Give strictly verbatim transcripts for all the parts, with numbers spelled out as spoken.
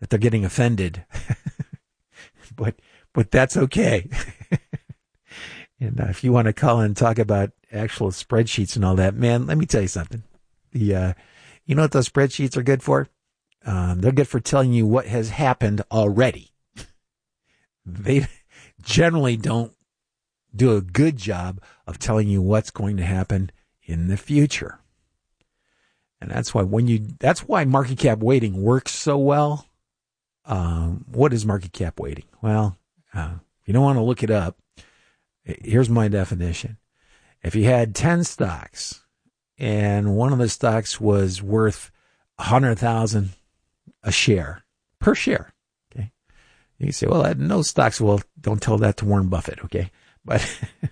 that they're getting offended. but but that's okay. And uh, if you want to call and talk about actual spreadsheets and all that, man, let me tell you something. The uh, you know what those spreadsheets are good for? Um, they're good for telling you what has happened already. They generally don't do a good job of telling you what's going to happen in the future. And that's why when you, that's why market cap weighting works so well. Um, what is market cap weighting? Well, uh, if you don't want to look it up, here's my definition. If you had ten stocks and one of the stocks was worth a hundred thousand a share per share. Okay. You say, well, that, no stocks. Well, don't tell that to Warren Buffett. Okay. But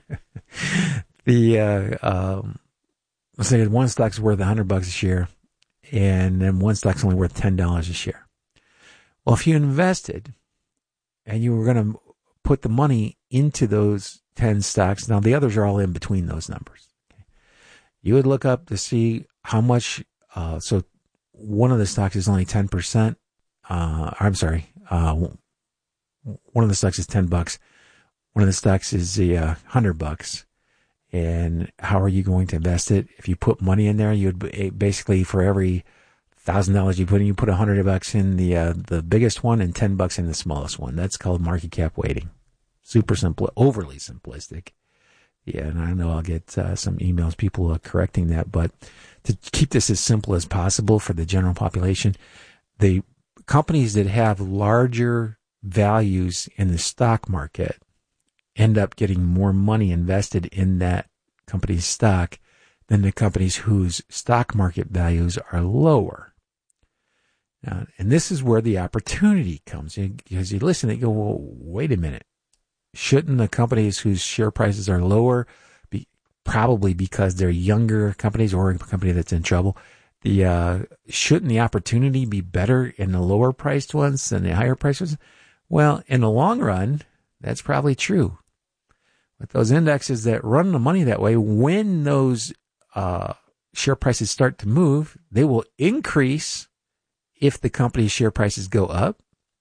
the, uh, um, let's say one stock's worth a hundred bucks a share and then one stock's only worth ten dollars a share. Well, if you invested and you were going to put the money into those ten stocks, now the others are all in between those numbers. Okay. You would look up to see how much, uh, so one of the stocks is only ten percent. Uh, I'm sorry. Uh, one of the stocks is ten bucks. One of the stocks is the uh, hundred bucks. And how are you going to invest it? If you put money in there, you'd basically, for every thousand dollars you put in, you put a hundred bucks in the, uh, the biggest one and ten bucks in the smallest one. That's called market cap weighting. Super simple, overly simplistic. Yeah. And I know I'll get uh, some emails, people are correcting that, but to keep this as simple as possible for the general population, the companies that have larger values in the stock market end up getting more money invested in that company's stock than the companies whose stock market values are lower. Now, and this is where the opportunity comes. Because you listen and you go, well, wait a minute. Shouldn't the companies whose share prices are lower, be, probably because they're younger companies or a company that's in trouble, the uh, shouldn't the opportunity be better in the lower priced ones than the higher priced ones? Well, in the long run, that's probably true. But those indexes that run the money that way, when those uh, share prices start to move, they will increase if the company's share prices go up,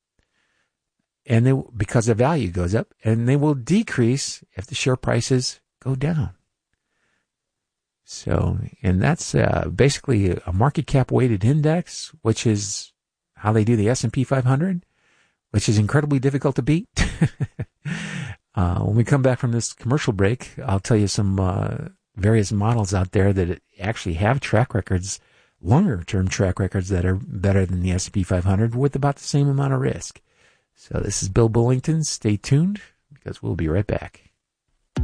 and they because the value goes up, and they will decrease if the share prices go down. So, and that's uh, basically a market cap weighted index, which is how they do the S and P five hundred, which is incredibly difficult to beat. Uh, when we come back from this commercial break, I'll tell you some uh, various models out there that actually have track records, longer-term track records that are better than the S and P five hundred with about the same amount of risk. So this is Bill Bullington. Stay tuned because we'll be right back.